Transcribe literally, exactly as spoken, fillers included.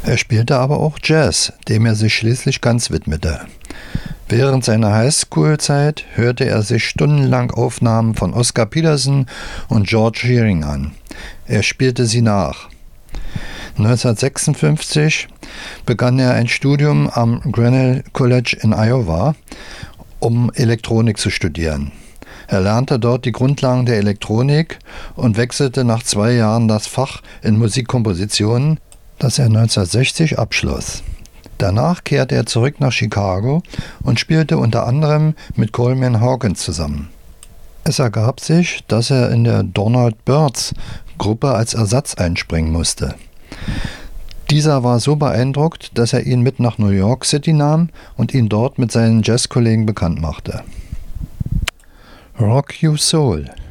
Er spielte aber auch Jazz, dem er sich schließlich ganz widmete. Während seiner Highschool-Zeit hörte er sich stundenlang Aufnahmen von Oscar Peterson und George Shearing an. Er spielte sie nach. neunzehnhundertsechsundfünfzig begann er ein Studium am Grinnell College in Iowa, um Elektronik zu studieren. Er lernte dort die Grundlagen der Elektronik und wechselte nach zwei Jahren das Fach in Musikkomposition, das er neunzehnhundertsechzig abschloss. Danach kehrte er zurück nach Chicago und spielte unter anderem mit Coleman Hawkins zusammen. Es ergab sich, dass er in der Donald Byrds Gruppe als Ersatz einspringen musste. Dieser war so beeindruckt, dass er ihn mit nach New York City nahm und ihn dort mit seinen Jazzkollegen bekannt machte. Rock You Soul